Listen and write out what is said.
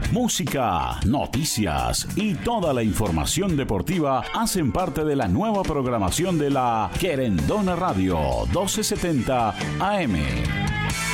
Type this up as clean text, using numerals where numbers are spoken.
Música, noticias y toda la información deportiva hacen parte de la nueva programación de la Querendona Radio 1270 AM.